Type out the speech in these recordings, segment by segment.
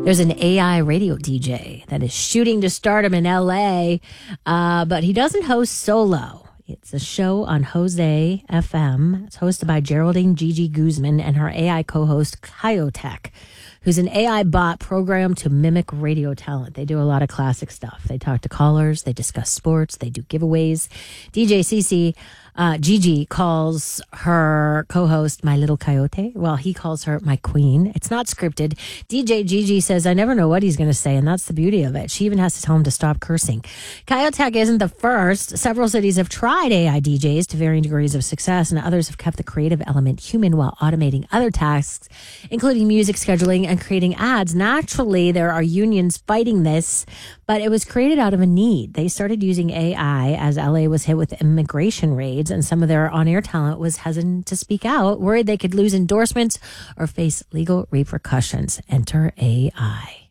There's an AI radio DJ that is shooting to stardom in LA, but he doesn't host solo. It's a show on Jose FM. It's hosted by Geraldine Gigi Guzman and her AI co-host Kyotech, who's an AI bot programmed to mimic radio talent. They do a lot of classic stuff. They talk to callers. They discuss sports. They do giveaways. DJ Cece Gigi calls her co-host My Little Coyote, while he calls her My Queen. It's not scripted. DJ Gigi says, I never know what he's going to say, and that's the beauty of it. She even has to tell him to stop cursing. Kyotech isn't the first. Several cities have tried AI DJs to varying degrees of success, and others have kept the creative element human while automating other tasks, including music scheduling and creating ads. Naturally, there are unions fighting this, but it was created out of a need. They started using AI as LA was hit with immigration raids, and some of their on-air talent was hesitant to speak out, worried they could lose endorsements or face legal repercussions. Enter AI.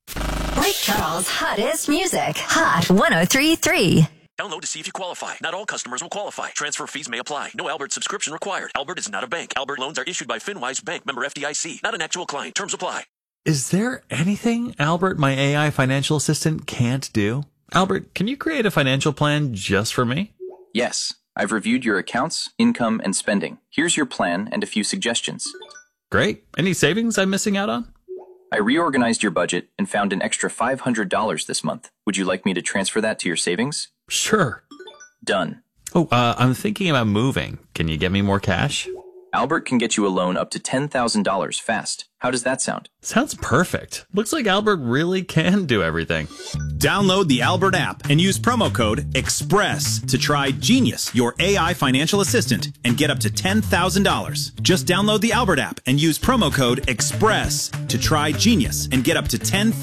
Lake Charles' hottest music. Hot 103.3. Download to see if you qualify. Not all customers will qualify. Transfer fees may apply. No Albert subscription required. Albert is not a bank. Albert loans are issued by FinWise Bank, member FDIC. Not an actual client. Terms apply. Is there anything Albert, my AI financial assistant, can't do? Albert, can you create a financial plan just for me? Yes. I've reviewed your accounts, income, and spending. Here's your plan and a few suggestions. Great. Any savings I'm missing out on? I reorganized your budget and found an extra $500 this month. Would you like me to transfer that to your savings? Sure. Done. Oh, I'm thinking about moving. Can you get me more cash? Albert can get you a loan up to $10,000 fast. How does that sound? Sounds perfect. Looks like Albert really can do everything. Download the Albert app and use promo code EXPRESS to try Genius, your AI financial assistant, and get up to $10,000. Just download the Albert app and use promo code EXPRESS to try Genius and get up to $10,000.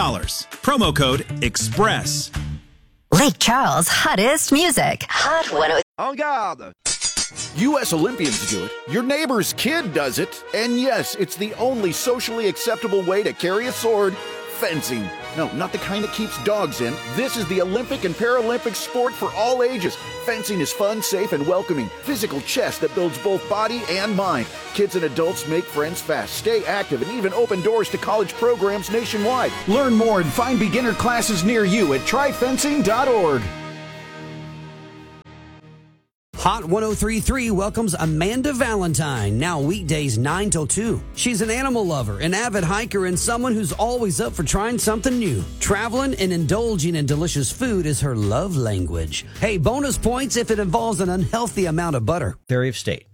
Promo code EXPRESS. Lake Charles' hottest music. Hot 103. En garde! U.S. Olympians do it. Your neighbor's kid does it. And yes, it's the only socially acceptable way to carry a sword. Fencing. No, not the kind that keeps dogs in. This is the Olympic and Paralympic sport for all ages. Fencing is fun, safe, and welcoming. Physical chess that builds both body and mind. Kids and adults make friends fast, stay active, and even open doors to college programs nationwide. Learn more and find beginner classes near you at tryfencing.org. Hot 103.3 welcomes Amanda Valentine, now weekdays 9 till 2. She's an animal lover, an avid hiker, and someone who's always up for trying something new. Traveling and indulging in delicious food is her love language. Hey, bonus points if it involves an unhealthy amount of butter. Vary of state.